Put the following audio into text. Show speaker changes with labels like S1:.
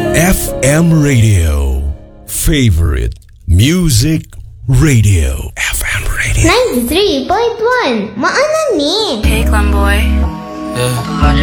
S1: FM Radio. Favorite Music Radio. FM Radio.
S2: 93.1 Maanan ni.
S3: Hey, Clam Boy.
S4: Yeah.